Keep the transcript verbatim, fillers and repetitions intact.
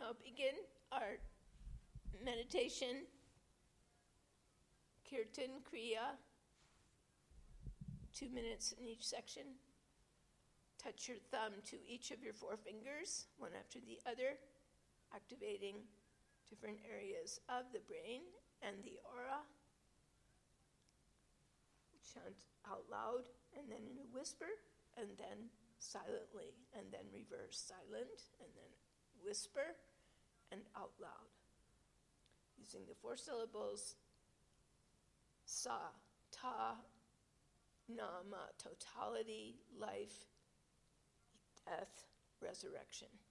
now begin our meditation, Kirtan Kriya, two minutes in each section. Touch your thumb to each of your four fingers, one after the other, activating different areas of the brain and the aura. Chant out loud, and then in a whisper, and then silently, and then reverse silent, and then whisper, and out loud. Using the four syllables, sa, ta, nama, totality, life, death, resurrection.